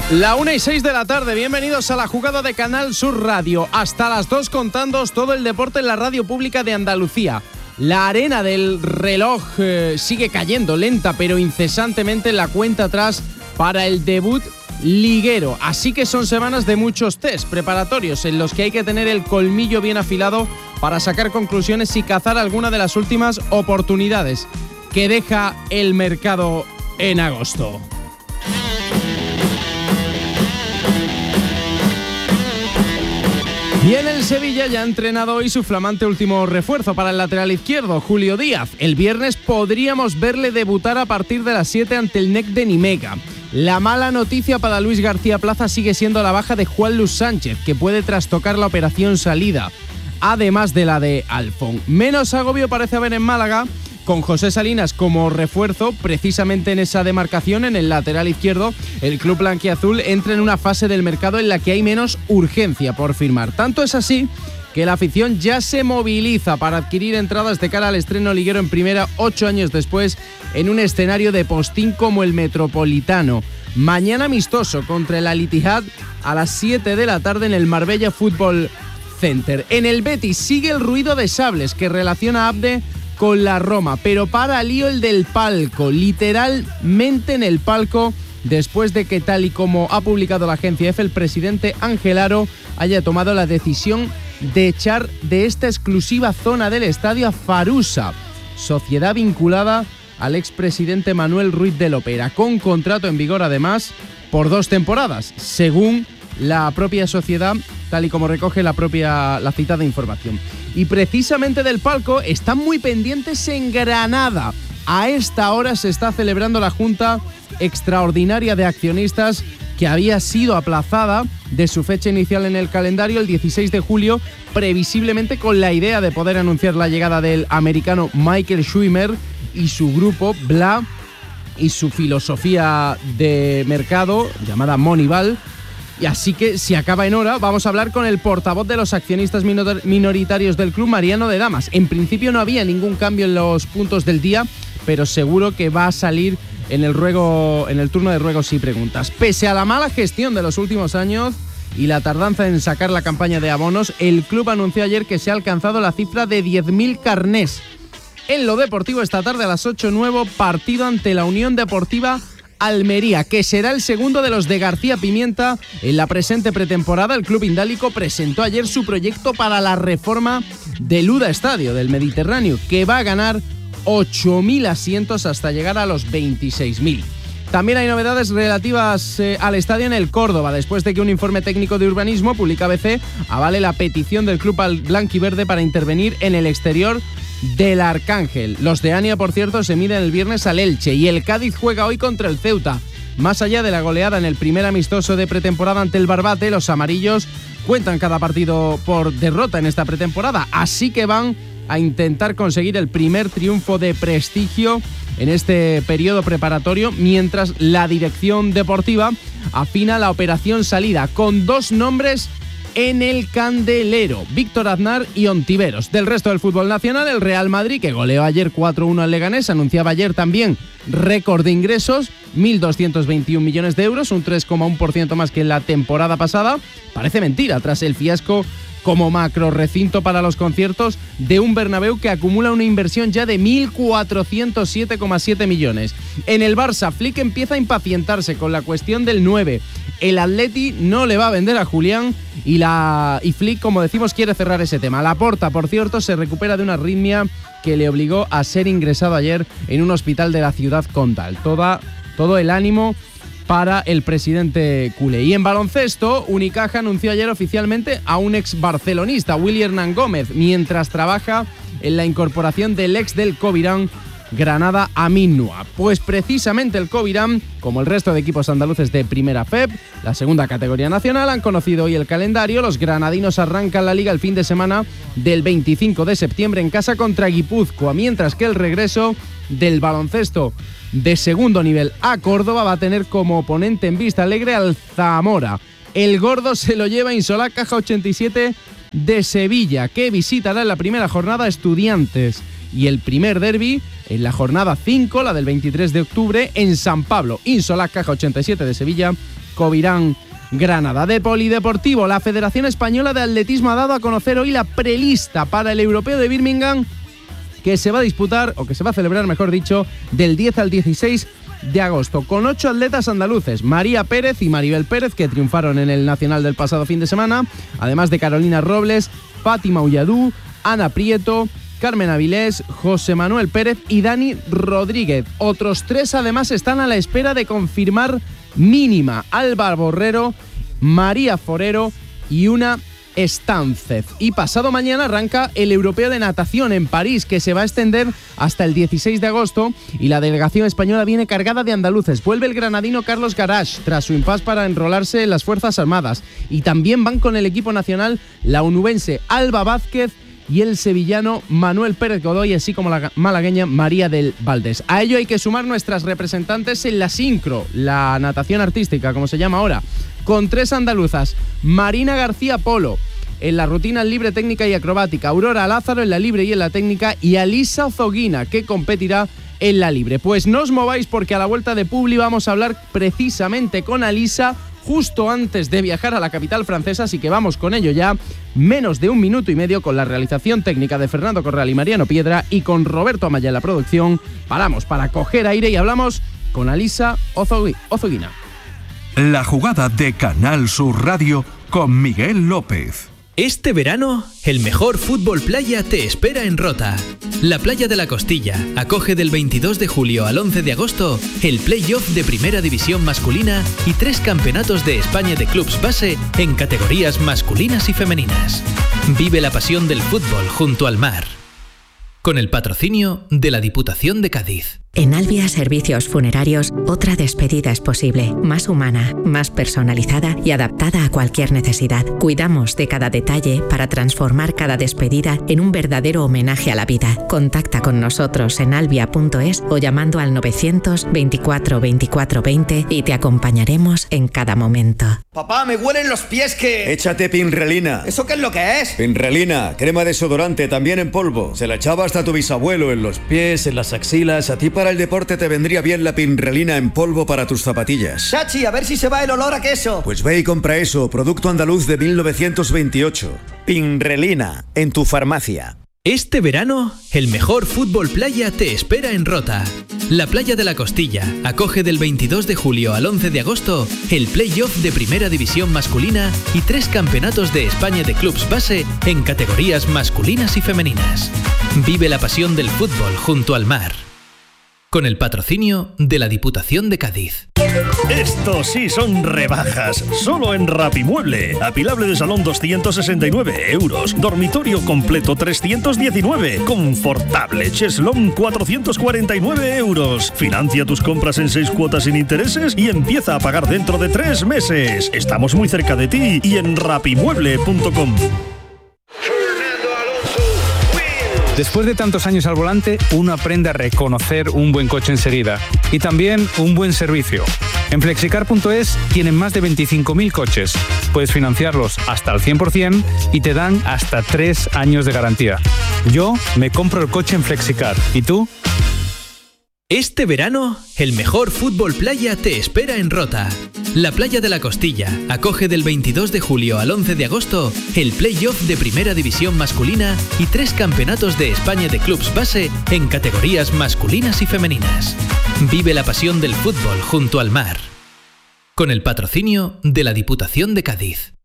La 1:06 de la tarde, bienvenidos a la jugada de Canal Sur Radio. Hasta las 2 contándoos todo el deporte en la radio pública de Andalucía. La arena del reloj sigue cayendo lenta pero incesantemente en la cuenta atrás para el debut liguero. Así que son semanas de muchos test preparatorios en los que hay que tener el colmillo bien afilado para sacar conclusiones y cazar alguna de las últimas oportunidades que deja el mercado en agosto. Y en el Sevilla ya ha entrenado hoy su flamante último refuerzo para el lateral izquierdo, Julio Díaz. El viernes podríamos verle debutar a partir de las 7 ante el NEC de Nimega. La mala noticia para Luis García Plaza sigue siendo la baja de Juan Luis Sánchez, que puede trastocar la operación salida, además de la de Alfón. Menos agobio parece haber en Málaga, con José Salinas como refuerzo. Precisamente en esa demarcación, en el lateral izquierdo, el club blanquiazul entra en una fase del mercado en la que hay menos urgencia por firmar. Tanto es así que la afición ya se moviliza para adquirir entradas de cara al estreno liguero en primera 8 años después, en un escenario de postín como el Metropolitano. Mañana amistoso contra el Al-Ittihad a las 7 de la tarde en el Marbella Football Center. En el Betis sigue el ruido de sables que relaciona a Abde con la Roma, pero para lío el del palco, literalmente en el palco, después de que, tal y como ha publicado la agencia EFE, el presidente Ángel Aro haya tomado la decisión de echar de esta exclusiva zona del estadio a Farusa, sociedad vinculada al expresidente Manuel Ruiz de Lopera, con contrato en vigor además por 2 temporadas, según la propia sociedad, tal y como recoge la citada información. Y precisamente del palco están muy pendientes en Granada. A esta hora se está celebrando la Junta Extraordinaria de Accionistas, que había sido aplazada de su fecha inicial en el calendario, el 16 de julio, previsiblemente con la idea de poder anunciar la llegada del americano Michael Schumer y su grupo Bla y su filosofía de mercado llamada Moneyball. Y así que, si acaba en hora, vamos a hablar con el portavoz de los accionistas minoritarios del club, Mariano de Damas. En principio no había ningún cambio en los puntos del día, pero seguro que va a salir en el turno de ruegos y preguntas. Pese a la mala gestión de los últimos años y la tardanza en sacar la campaña de abonos, el club anunció ayer que se ha alcanzado la cifra de 10.000 carnés. En lo deportivo, esta tarde a las 8, nuevo partido ante la Unión Deportiva Almería, que será el segundo de los de García Pimienta en la presente pretemporada. El club indálico presentó ayer su proyecto para la reforma del UDA Estadio del Mediterráneo, que va a ganar 8.000 asientos hasta llegar a los 26.000. También hay novedades relativas al estadio en el Córdoba, después de que un informe técnico de urbanismo, publica ABC, avale la petición del club blanquiverde para intervenir en el exterior del Arcángel. Los de Ania, por cierto, se miden el viernes al Elche y el Cádiz juega hoy contra el Ceuta. Más allá de la goleada en el primer amistoso de pretemporada ante el Barbate, los amarillos cuentan cada partido por derrota en esta pretemporada, así que van a intentar conseguir el primer triunfo de prestigio en este periodo preparatorio, mientras la dirección deportiva afina la operación salida con 2 nombres en el candelero: Víctor Aznar y Ontiveros. Del resto del fútbol nacional, el Real Madrid, que goleó ayer 4-1 al Leganés, anunciaba ayer también récord de ingresos, 1.221 millones de euros, un 3,1% más que en la temporada pasada. Parece mentira, tras el fiasco como macro recinto para los conciertos de un Bernabéu que acumula una inversión ya de 1.407,7 millones. En el Barça, Flick empieza a impacientarse con la cuestión del 9. El Atleti no le va a vender a Julián y Flick, como decimos, quiere cerrar ese tema. Laporta, por cierto, se recupera de una arritmia que le obligó a ser ingresado ayer en un hospital de la ciudad condal. Todo el ánimo para el presidente culé. Y en baloncesto, Unicaja anunció ayer oficialmente a un ex barcelonista, Willy Hernán Gómez, mientras trabaja en la incorporación del ex del Covirán, Granada, Amin Noah. Pues precisamente el Covirán, como el resto de equipos andaluces de Primera FEP, la segunda categoría nacional, han conocido hoy el calendario. Los granadinos arrancan la liga el fin de semana del 25 de septiembre en casa contra Guipúzcoa, mientras que el regreso del baloncesto de segundo nivel a Córdoba va a tener como oponente en Vista Alegre al Zamora. El gordo se lo lleva Insolá Caja 87 de Sevilla, que visitará en la primera jornada Estudiantes. y el primer derbi en la jornada 5, la del 23 de octubre, en San Pablo. Insolac Caja 87 de Sevilla, Covirán Granada. De polideportivo, la Federación Española de Atletismo ha dado a conocer hoy la prelista para el Europeo de Birmingham, que se va a disputar, o que se va a celebrar, mejor dicho, del 10 al 16 de agosto, con 8 atletas andaluces: María Pérez y Maribel Pérez, que triunfaron en el Nacional del pasado fin de semana, además de Carolina Robles, Fátima Ulladú, Ana Prieto, Carmen Avilés, José Manuel Pérez y Dani Rodríguez. Otros 3 además están a la espera de confirmar mínima: Alba Borrero, María Forero y una Estánchez. Y pasado mañana arranca el Europeo de Natación en París, que se va a extender hasta el 16 de agosto, y la delegación española viene cargada de andaluces. Vuelve el granadino Carlos Garage tras su impasse para enrolarse en las Fuerzas Armadas, y también van con el equipo nacional la onubense Alba Vázquez y el sevillano Manuel Pérez Godoy, así como la malagueña María del Valdés. A ello hay que sumar nuestras representantes en la sincro, la natación artística, como se llama ahora, con 3 andaluzas: Marina García Polo en la rutina libre técnica y acrobática, Aurora Lázaro en la libre y en la técnica, y Alisa Zoguina, que competirá en la libre. Pues no os mováis, porque a la vuelta de Publi vamos a hablar precisamente con Alisa justo antes de viajar a la capital francesa, así que vamos con ello ya. Menos de 1 minuto y medio, con la realización técnica de Fernando Corral y Mariano Piedra, y con Roberto Amaya en la producción. Paramos para coger aire y hablamos con Alisa Zoguina. La jugada de Canal Sur Radio con Miguel López. Este verano, el mejor fútbol playa te espera en Rota. La Playa de la Costilla acoge del 22 de julio al 11 de agosto el play-off de Primera División masculina y 3 campeonatos de España de clubs base en categorías masculinas y femeninas. Vive la pasión del fútbol junto al mar. Con el patrocinio de la Diputación de Cádiz. En Albia Servicios Funerarios, otra despedida es posible, más humana, más personalizada y adaptada a cualquier necesidad. Cuidamos de cada detalle para transformar cada despedida en un verdadero homenaje a la vida. Contacta con nosotros en albia.es o llamando al 924 24 20 y te acompañaremos en cada momento. Papá, me huelen los pies que... Échate Pinrelina. ¿Eso qué es lo que es? Pinrelina, crema desodorante, también en polvo. Se la echaba hasta tu bisabuelo, en los pies, en las axilas. A ti para el deporte te vendría bien la Pinrelina en polvo para tus zapatillas. Chachi, a ver si se va el olor a queso. Pues ve y compra eso, producto andaluz de 1928. Pinrelina, en tu farmacia. Este verano, el mejor fútbol playa te espera en Rota. La Playa de la Costilla acoge del 22 de julio al 11 de agosto el play-off de Primera División masculina y 3 campeonatos de España de clubs base en categorías masculinas y femeninas. Vive la pasión del fútbol junto al mar. Con el patrocinio de la Diputación de Cádiz. Estos sí son rebajas, solo en Rapimueble. Apilable de salón 269 euros, dormitorio completo 319, confortable cheslón 449 euros. Financia tus compras en 6 cuotas sin intereses y empieza a pagar dentro de 3 meses. Estamos muy cerca de ti y en rapimueble.com. Después de tantos años al volante, uno aprende a reconocer un buen coche enseguida y también un buen servicio. En Flexicar.es tienen más de 25.000 coches. Puedes financiarlos hasta el 100% y te dan hasta 3 años de garantía. Yo me compro el coche en Flexicar. ¿Y tú? Este verano, el mejor fútbol playa te espera en Rota. La Playa de la Costilla acoge del 22 de julio al 11 de agosto el play-off de Primera División masculina y 3 campeonatos de España de clubs base en categorías masculinas y femeninas. Vive la pasión del fútbol junto al mar. Con el patrocinio de la Diputación de Cádiz.